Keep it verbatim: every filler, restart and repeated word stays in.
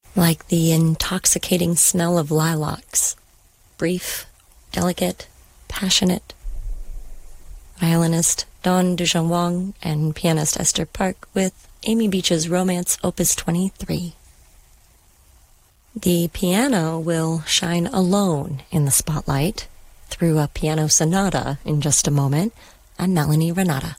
like the intoxicating smell of lilacs, brief, delicate, passionate. Violinist Dawn Dujon Wong and pianist Esther Park with Amy Beach's Romance Opus twenty-three. The piano will shine alone in the spotlight through a piano sonata in just a moment. I'm Melanie Renata.